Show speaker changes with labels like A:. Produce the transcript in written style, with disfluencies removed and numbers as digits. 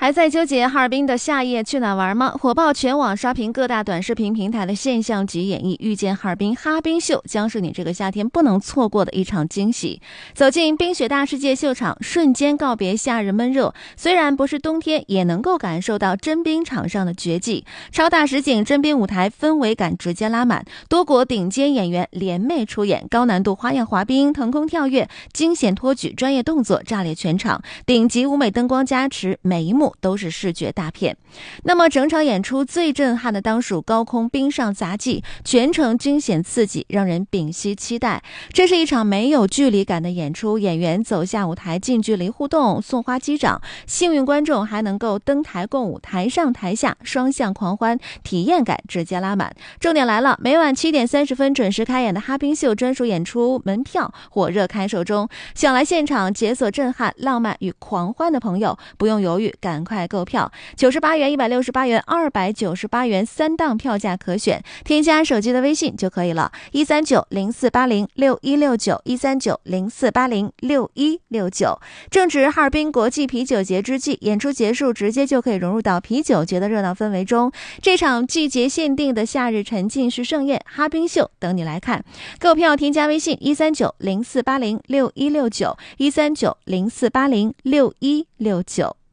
A: 还在纠结哈尔滨的夏夜去哪玩吗？火爆全网刷屏各大短视频平台的现象级演绎，遇见哈尔滨哈冰秀将是你这个夏天不能错过的一场惊喜。走进冰雪大世界秀场，瞬间告别夏日闷热，虽然不是冬天，也能够感受到真冰场上的绝技。超大实景真冰舞台氛围感直接拉满，多国顶尖演员联袂出演，高难度花样滑冰、腾空跳跃、惊险托举，专业动作炸裂全场，顶级舞美灯光加持，每一幕都是视觉大片。那么整场演出最震撼的当属高空冰上杂技，全程惊险刺激，让人屏息期待。这是一场没有距离感的演出，演员走下舞台近距离互动，送花击掌，幸运观众还能够登台共舞，台上台下双向狂欢，体验感直接拉满。重点来了，每晚7点30分准时开演的哈冰秀专属演出门票火热开售中，想来现场解锁震撼、浪漫与狂欢的朋友，不用犹豫，赶快购票，98元、168元、298元3档票价可选，添加手机的微信就可以了，13904806169，13904806169。正值哈尔滨国际啤酒节之际，演出结束直接就可以融入到啤酒节的热闹氛围中。这场季节限定的夏日沉浸式盛宴，哈冰秀等你来看。购票添加微信13904806169，13904806169。